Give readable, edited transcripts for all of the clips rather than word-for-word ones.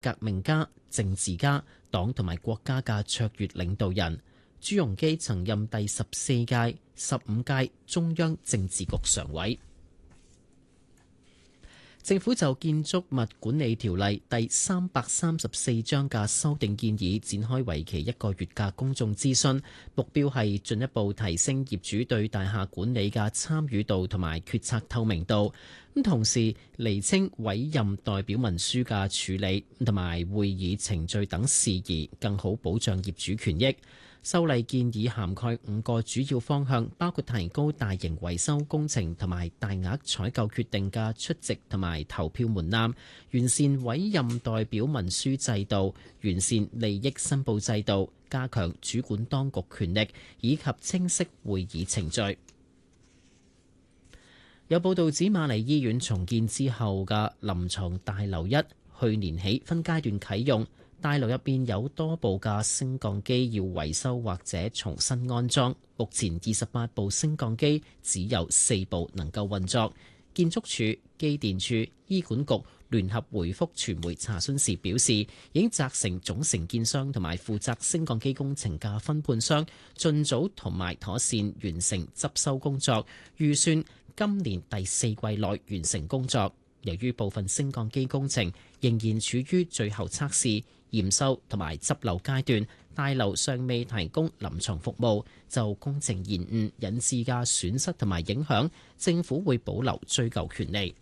革命家、政治家、黨同埋國家嘅卓越領導人。朱鎔基曾任第14屆、15屆中央政治局常委。政府就建築物管理條例第334章嘅修訂建議展開為期1個月嘅公眾諮詢，目標係進一步提升業主對大廈管理嘅參與度同埋決策透明度，咁同時釐清委任代表文書嘅處理同埋會議程序等事宜，更好保障業主權益。修例建議涵蓋5個主要方向，包括提高大型維修工程同埋大額採購決定嘅出席同埋投票門檻，完善委任代表文書制度，完善利益申報制度，加強主管當局權力，以及清晰會議程序。有報道指瑪麗醫院重建之後嘅臨床大樓1去年起分階段啟用。大樓入邊有多部嘅升降機要維修或者重新安裝，目前28部升降機只有4部能夠運作。建築署、機電署、醫管局聯合回覆傳媒查詢時表示，已經責成總承建商同埋負責升降機工程嘅分判商，盡早同埋妥善完成執修工作，預算今年第4季內完成工作。由於部分升降機工程仍然處於最後測試、驗收同埋執漏階段，大樓尚未提供臨床服務，就工程延誤引致嘅損失同埋影響，政府會保留追究權利。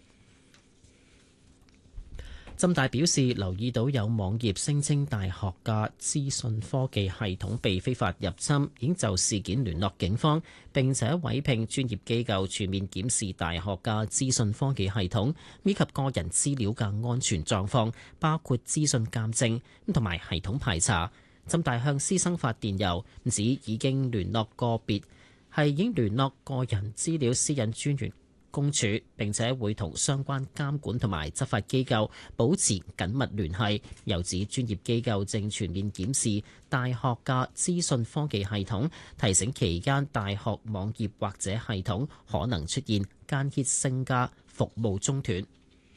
浸大表示留意到有網頁聲稱大學嘅資訊科技系統被非法入侵，已經就事件聯絡警方，並且委聘專業機構全面檢視大學嘅資訊科技系統以及個人資料嘅安全狀況，包括資訊鑑證同埋系統排查。浸大向師生發電郵，指已經聯絡個人資料私隱專員公署，並且會同相關監管同埋執法機構保持緊密聯繫。又指專業機構正全面檢視大學嘅資訊科技系統，提醒期間大學網頁或者系統可能出現間歇性嘅服務中斷。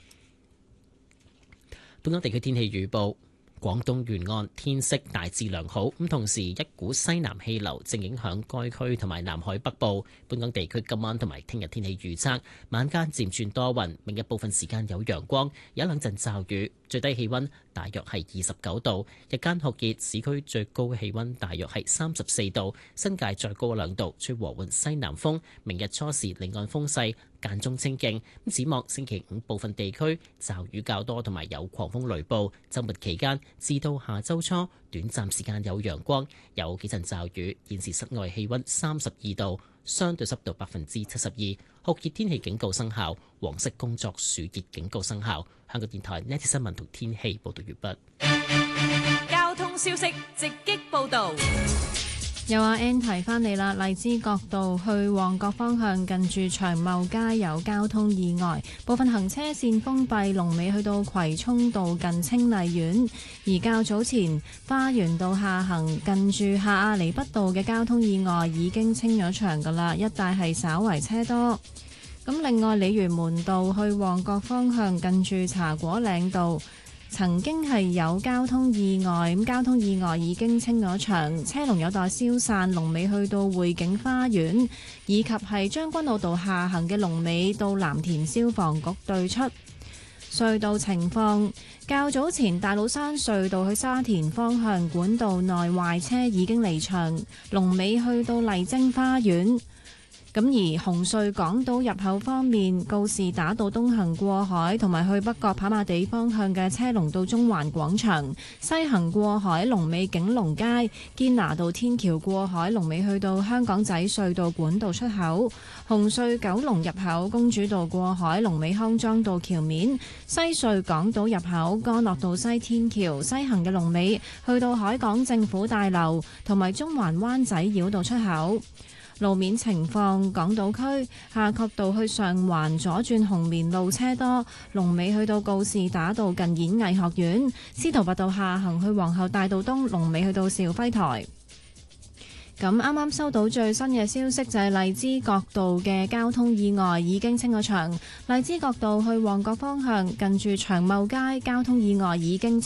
本港地區天氣預報。廣東沿岸天色大致良好，咁同時一股西南氣流正影響該區同埋南海北部。本港地區今晚同埋聽日天氣預測：晚間漸轉多雲，明日部分時間有陽光，有一兩陣驟雨，最低氣溫大約係29度，日間酷熱，市區最高氣溫大約係34度，新界再高2度，吹和緩西南風。明日初時離岸風勢間中清勁，咁展望星期5部分地區驟雨較多，同埋有狂風雷暴。週末期間至到下週初，短暫時間有陽光，有幾陣驟雨。現時室外氣溫32度，相對濕度72%，酷熱天氣警告生效，黃色工作暑熱警告生效。香港電台呢一節新聞同天氣報道完畢。 交通消息直擊報道。 又話 N 提翻你啦，荔枝角道去旺角方向近住長茂街有交通意外，部分行車線封閉，龍尾去到葵涌道近清麗苑。而較早前花園道下行近住下亞厘畢道嘅交通意外已經清咗場㗎啦，一帶係稍為車多。咁另外鯉魚門道去旺角方向近住茶果嶺道曾經係有交通意外，咁交通意外已經清咗場，車龍有待消散，龍尾去到匯景花園，以及係將軍澳道下行嘅龍尾到藍田消防局對出。隧道情況，較早前大老山隧道去沙田方向管道內壞車已經離場，龍尾去到麗晶花園。咁而紅隧港島入口方面，告士打道東行過海同埋去北角跑馬地方向嘅車龍到中環廣場，西行過海龍尾景隆街，堅拿道天橋過海龍尾去到香港仔隧道管道出口，紅隧九龍入口公主道過海龍尾康莊道橋面，西隧港島入口干諾道西天橋西行嘅龍尾去到海港政府大樓同埋中環灣仔繞道出口。路面情況，港島區夏慤道去上環左轉紅棉路車多，龍尾去到告士打道近演藝學院；司徒拔道下行去皇后大道東，龍尾去到兆輝台。 咁啱啱收到最新嘅消息，就係荔枝角道嘅交通意外已經清咗場。荔枝角道去旺角方向近住長茂街交通意外已經